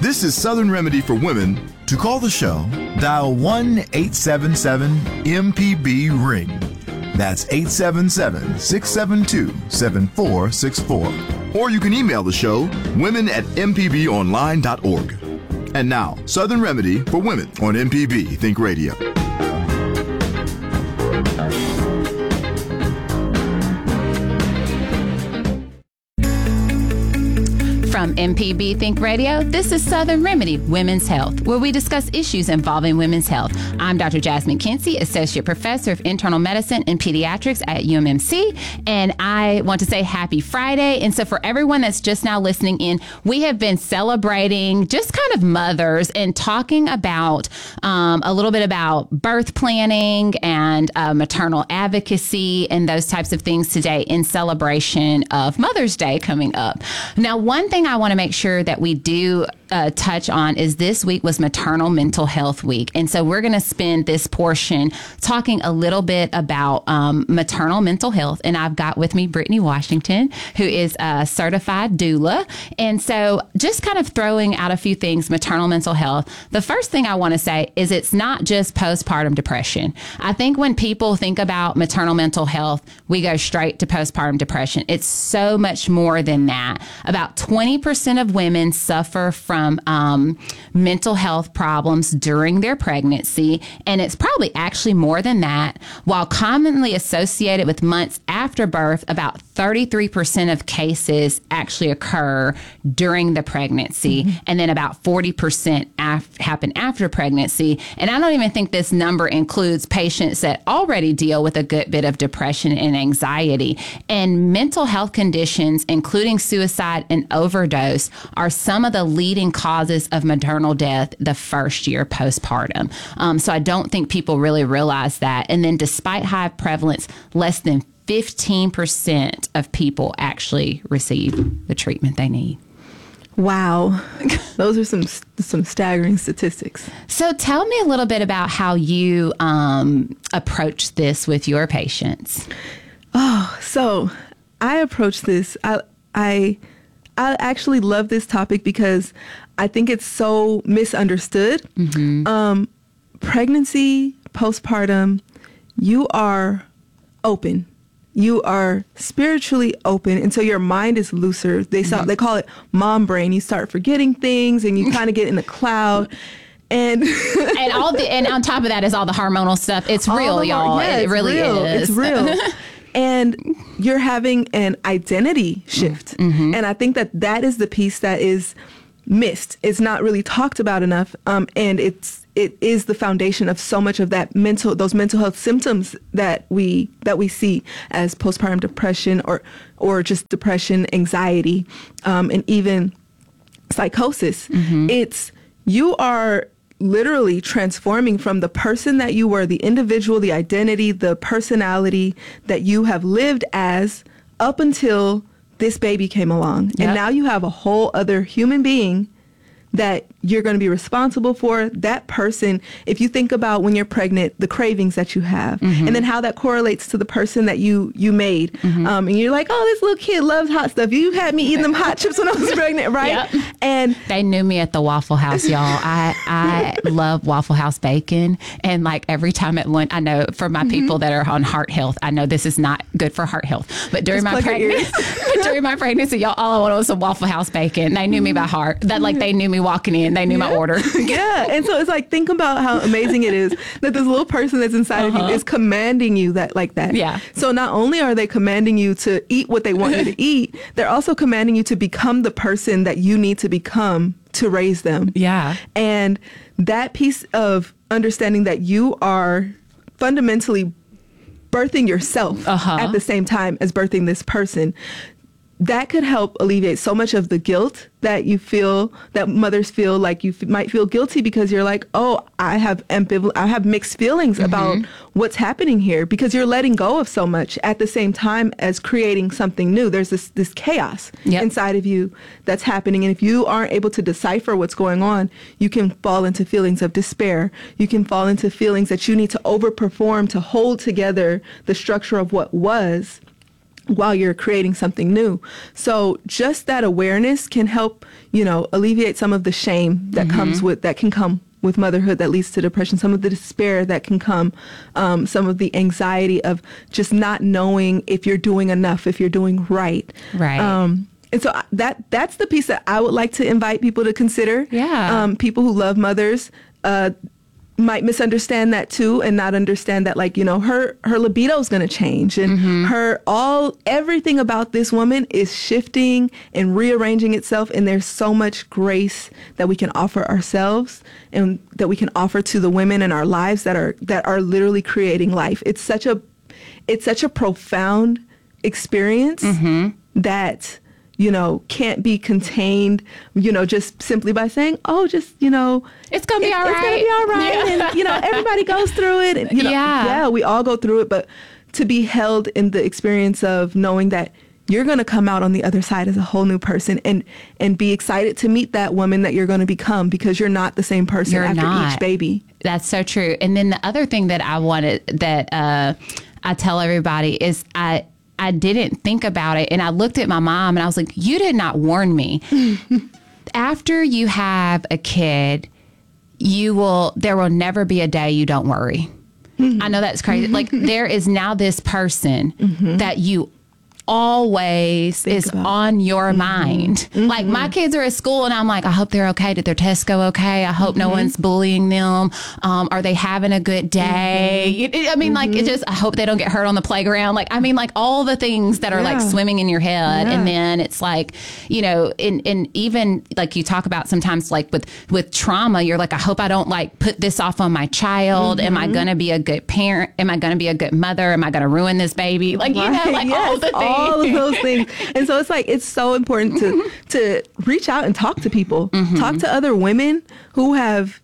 This is Southern Remedy for Women. To call the show, dial 1-877-MPB-RING. That's 877-672-7464. Or you can email the show, women@mpbonline.org. And now, Southern Remedy for Women on MPB Think Radio. From MPB Think Radio, this is Southern Remedy Women's Health, where we discuss issues involving women's health. I'm Dr. Jasmine Kinsey, Associate Professor of Internal Medicine and Pediatrics at UMMC, and I want to say happy Friday. And so for everyone that's just now listening in, we have been celebrating just kind of mothers and talking about a little bit about birth planning and maternal advocacy and those types of things today in celebration of Mother's Day coming up. Now, one thing I want to make sure that we do touch on is this week was Maternal Mental Health Week. And so we're going to spend this portion talking a little bit about maternal mental health. And I've got with me Brittany Washington, who is a certified doula. And so just kind of throwing out a few things, maternal mental health. The first thing I want to say is it's not just postpartum depression. I think when people think about maternal mental health, we go straight to postpartum depression. It's so much more than that. About 20% of women suffer from mental health problems during their pregnancy, and it's probably actually more than that. While commonly associated with months after birth, about 33% of cases actually occur during the pregnancy, and then about 40% happen after pregnancy. And I don't even think this number includes patients that already deal with a good bit of depression and anxiety. And mental health conditions, including suicide and overdose, are some of the leading causes of maternal death the first year postpartum. So I don't think people really realize that. And then despite high prevalence, less than 15% of people actually receive the treatment they need. Wow. Those are some staggering statistics. So tell me a little bit about how you approach this with your patients. Oh, so I approach this. I actually love this topic because I think it's so misunderstood. Mm-hmm. Pregnancy, postpartum, you are open. You are spiritually open, and so your mind is looser. They call it mom brain. You start forgetting things, and you kind of get in the cloud. And and on top of that is all the hormonal stuff. It's real, y'all. Yeah, it really is. It's real. And you're having an identity shift. Mm-hmm. And I think that is the piece that is missed. It's not really talked about enough. And it is the foundation of so much of those mental health symptoms that we see as postpartum depression or just depression, anxiety, and even psychosis. Mm-hmm. You are literally transforming from the person that you were, the individual, the identity, the personality that you have lived as up until this baby came along. Yep. And now you have a whole other human being that you're going to be responsible for. That person, if you think about when you're pregnant, the cravings that you have, mm-hmm. and then how that correlates to the person that you made. Mm-hmm. And you're like, oh, this little kid loves hot stuff. You had me eating them hot chips when I was pregnant, right? Yep. And they knew me at the Waffle House, y'all. I love Waffle House bacon. And like every time at lunch, I know for my people that are on heart health, I know this is not good for heart health. But during my pregnancy, y'all, all I wanted was some Waffle House bacon. They knew me by heart. That like they knew me walking in. They knew my order. Yeah. And so it's like, think about how amazing it is that this little person that's inside of you is commanding you like that. Yeah. So not only are they commanding you to eat what they want you to eat, they're also commanding you to become the person that you need to become to raise them. Yeah. And that piece of understanding that you are fundamentally birthing yourself at the same time as birthing this person, that could help alleviate so much of the guilt that you feel, that mothers feel. Like you might feel guilty because you're like, oh, I have mixed feelings about what's happening here, because you're letting go of so much at the same time as creating something new. There's this chaos inside of you that's happening. And if you aren't able to decipher what's going on, you can fall into feelings of despair. You can fall into feelings that you need to overperform to hold together the structure of what was. while you're creating something new. So just that awareness can help, alleviate some of the shame that can come with motherhood that leads to depression, some of the despair that can come, some of the anxiety of just not knowing if you're doing enough, if you're doing right. Right. And so that's the piece that I would like to invite people to consider. Yeah. People who love mothers might misunderstand that too, and not understand that, her libido is going to change, and everything about this woman is shifting and rearranging itself. And there's so much grace that we can offer ourselves and that we can offer to the women in our lives that are literally creating life. It's such a profound experience that can't be contained, just simply by saying, it's going to be all right. It's going to be all right. Yeah. And, everybody goes through it. And, we all go through it. But to be held in the experience of knowing that you're going to come out on the other side as a whole new person, and be excited to meet that woman that you're going to become, because you're not the same person each baby. That's so true. And then the other thing that I tell everybody is I didn't think about it. And I looked at my mom and I was like, you did not warn me. After you have a kid, there will never be a day you don't worry. I know that's crazy. Like, there is now this person that you always is on your mind. Like, my kids are at school and I'm like, I hope they're okay. Did their tests go okay? I hope no one's bullying them. Are they having a good day? I hope they don't get hurt on the playground. Like all the things that are like swimming in your head. Yeah. And then it's like, and even like you talk about sometimes, like with trauma, you're like, I hope I don't like put this off on my child. Am I going to be a good parent? Am I going to be a good mother? Am I going to ruin this baby? Like, all the things. All of those things. And so it's so important to reach out and talk to people, talk to other women who have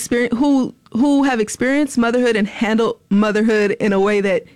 experienced motherhood and handled motherhood in a way that,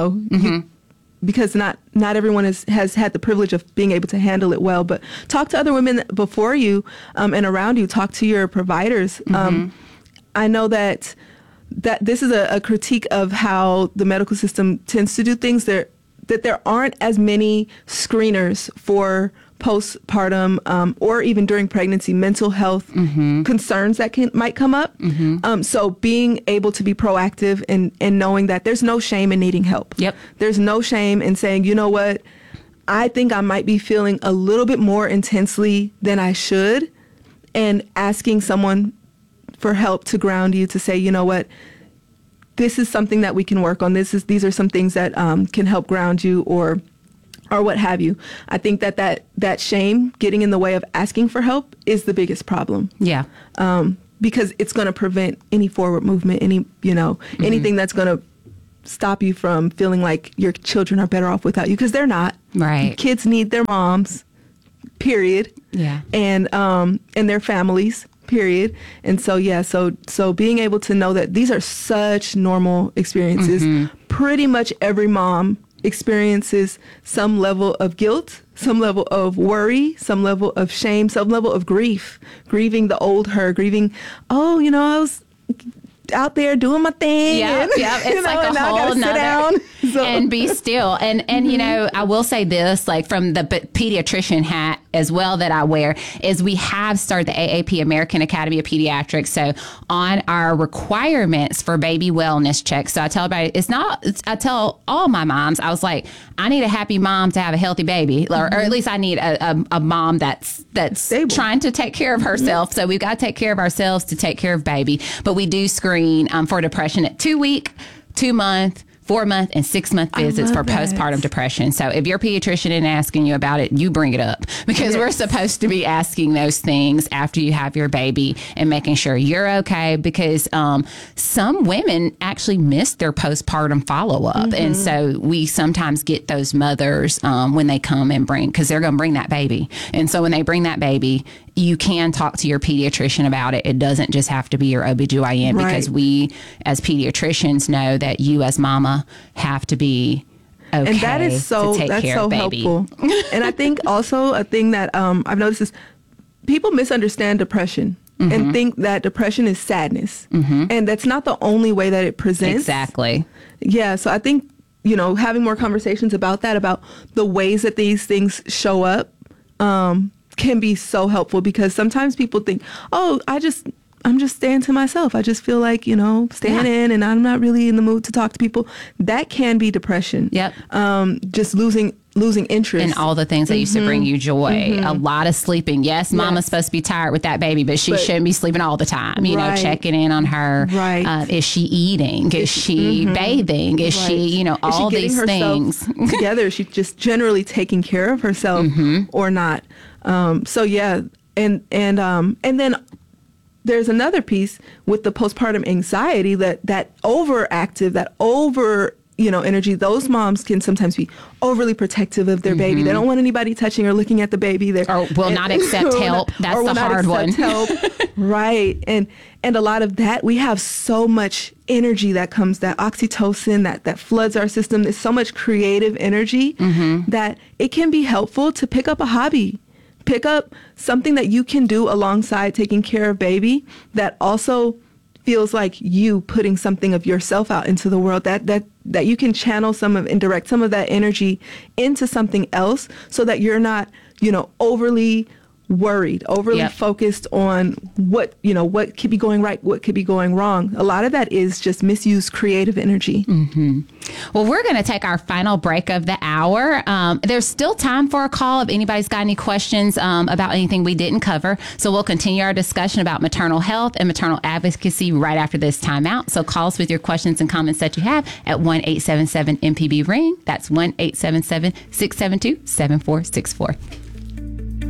because not everyone has had the privilege of being able to handle it well, but talk to other women before you and around you, talk to your providers. I know that this is a critique of how the medical system tends to do things that there aren't as many screeners for postpartum or even during pregnancy mental health concerns that might come up. So being able to be proactive and knowing that there's no shame in needing help. Yep. There's no shame in saying, you know what, I think I might be feeling a little bit more intensely than I should, and asking someone for help to ground you, to say, you know what, this is something that we can work on. These are some things that can help ground you, or what have you. I think that shame getting in the way of asking for help is the biggest problem. Yeah. Because it's going to prevent any forward movement, anything that's going to stop you from feeling like your children are better off without you, because they're not. Right. Kids need their moms, period. Yeah. And their families, period. And so, so being able to know that these are such normal experiences. Pretty much every mom experiences some level of guilt, some level of worry, some level of shame, some level of grief, grieving the old her, grieving, I was out there doing my thing. Yeah, it's like a whole nother, and be still. And I will say this, like, from the pediatrician hat as well that I wear, is we have started the AAP, American Academy of Pediatrics. So on our requirements for baby wellness checks, so I tell everybody, I tell all my moms, I was like, I need a happy mom to have a healthy baby, or at least I need a mom that's stable, trying to take care of herself. So we've got to take care of ourselves to take care of baby. But we do screen for depression at 2 week, 2 month, 4-month and 6-month visits for postpartum depression. So if your pediatrician isn't asking you about it, you bring it up, because we're supposed to be asking those things after you have your baby and making sure you're okay, because some women actually miss their postpartum follow-up. And so we sometimes get those mothers when they come and because they're going to bring that baby. And so when they bring that baby, you can talk to your pediatrician about it. It doesn't just have to be your OBGYN, because we as pediatricians know that you as mama have to be okay, and that is that's so helpful. And I think also a thing that I've noticed is people misunderstand depression and think that depression is sadness. And that's not the only way that it presents. Exactly. Yeah. So I think, having more conversations about that, about the ways that these things show up, can be so helpful, because sometimes people think, oh, I'm just staying to myself. I just feel like, staying in, and I'm not really in the mood to talk to people. That can be depression. Yep. Just losing interest in all the things that used to bring you joy. A lot of sleeping. Yes, mama's supposed to be tired with that baby, but she shouldn't be sleeping all the time. Checking in on her. Right. Is she eating? Is she bathing? Is she, all these things together? Is she just generally taking care of herself or not? And then there's another piece with the postpartum anxiety, that overactive, that over energy. Those moms can sometimes be overly protective of their baby. They don't want anybody touching or looking at the baby. Or will not accept help. That's the hard one. Help. Right. And a lot of that, we have so much energy that comes, that oxytocin that floods our system. There's so much creative energy that it can be helpful to pick up a hobby. Pick up something that you can do alongside taking care of baby that also feels like you putting something of yourself out into the world, that you can channel and direct some of that energy into something else, so that you're not, overly worried, overly focused on what could be going right, what could be going wrong. A lot of that is just misused creative energy. Well, we're going to take our final break of the hour. There's still time for a call if anybody's got any questions about anything we didn't cover. So we'll continue our discussion about maternal health and maternal advocacy right after this timeout. So call us with your questions and comments that you have at 1-877-MPB-RING. That's 1-877-672-7464.